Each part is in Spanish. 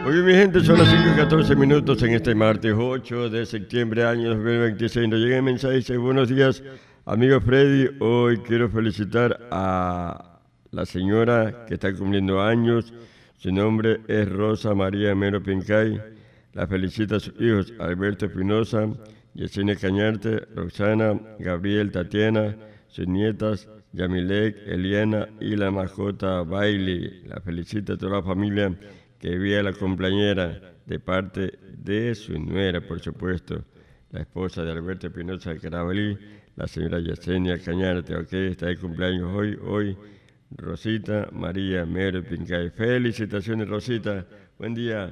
Muy bien, mi gente, son las 5:14 en este martes 8 de septiembre, año 2026. Nos llega el mensaje y dice: buenos días, amigo Freddy. Hoy quiero felicitar a la señora que está cumpliendo años. Su nombre es Rosa María Mero Pincay. La felicita a sus hijos Alberto Espinosa, Yesenia Cañarte, Roxana, Gabriel, Tatiana, sus nietas Yamilek, Eliana y la mascota Bailey. La felicita a toda la familia que vive a la compañera de parte de su nuera, por supuesto, la esposa de Alberto Espinosa de Carabalí, la señora Yesenia Cañarte. Ok, está de cumpleaños hoy, Rosita María Mero Pincay. Felicitaciones, Rosita. Buen día.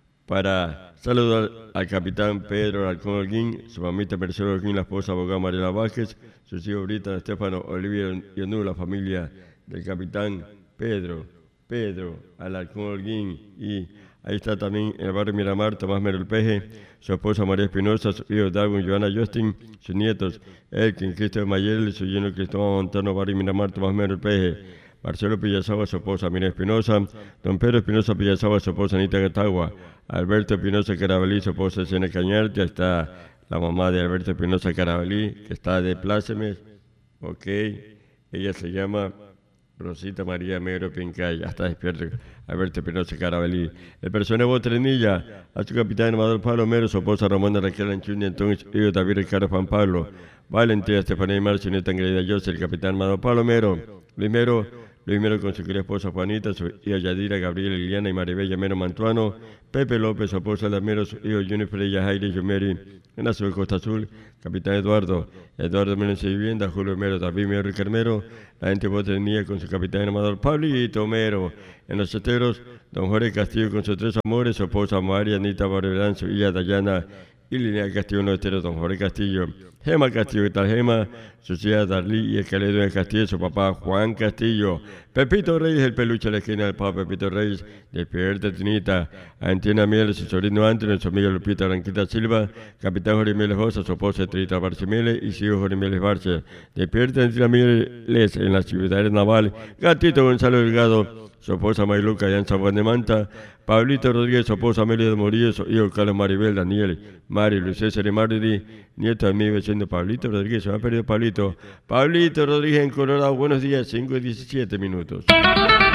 Para saludar al capitán Pedro Alarcón Holguín, su mamita Mercedes Holguín, la esposa abogada Mariela Vázquez, sus hijos Brita, Estefano, Olivia y Onú, la familia del capitán Pedro Alarcón Holguín. Y ahí está también en el barrio Miramar Tomás Mero El Peje, su esposa María Espinosa, sus hijos Darwin, Joana, Justin, sus nietos Elkin, Cristian Mayel, su yerno Cristóbal Montano, barrio Miramar Tomás Mero El Peje, Marcelo Pillazaba, su esposa Mira Espinosa, don Pedro Espinosa Pillazaba, su esposa Anita Gatagua, Alberto Espinosa Carabalí, su esposa Sena Cañarte. Ya está la mamá de Alberto Espinosa Carabalí, que está de plácemes. Ok, ella se llama Rosita María Mero Pincay. Ya está despierto Alberto Espinosa Carabalí. El personaje Botrenilla, a su capitán Amador Pablo Mero, su esposa Romana Raquel Anchuña, entonces hijo David Ricardo Juan Pablo, Valentina Estefanía Marcio, Neta Angelina José, el capitán Amador Pablo Mero, Luis Mero con su querida esposa Juanita, su hija Yadira, Gabriela, Liliana y Maribella Mero Mantuano, Pepe López, su esposa La Mero, su hijo Jennifer Yajaire y Yomeri, en la Ciudad Costa Azul, capitán Eduardo Mero en su vivienda, Julio Mero, David Mero y Carmero, la gente Botrenilla con su capitán Amador Pablito Mero, en los esteros, don Jorge Castillo con sus tres amores, su esposa María Anita Barberán, su hija Dayana y Lineal Castillo en los esteros, don Jorge Castillo, Gema Castillo, ¿qué tal Gema? Sus hijas Darly y Escaledo de Castillo, su papá Juan Castillo, Pepito Reyes, el peluche a la esquina del papá Pepito Reyes, despierta Tinita, Antina Miel, su sobrino Antonio, su amiga Lupita Blanquita Silva, capitán Jorge Mieles Bosa, su esposa Trita Barce Mieles y su hijo Jorge Mieles Barce, despierta Antina Mieles en la ciudad naval, Gatito Gonzalo Delgado, su esposa Mayluca y San Juan de Manta, Pablito Rodríguez, su esposa Amelia de Morillo, su hijo Carlos Maribel, Daniel, Mari, Luis César y Mardi, nieto de mi vecino Pablito Rodríguez. Se me ha perdido Pablito Rodríguez en Colorado. Buenos días, 5:17.